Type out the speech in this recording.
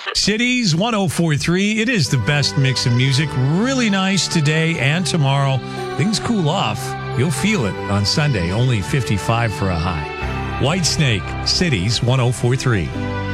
Cities 1043. It is the best mix of music. Really nice today and tomorrow. Things cool off. You'll feel it on Sunday. Only 55 for a high. Whitesnake, Cities 1043.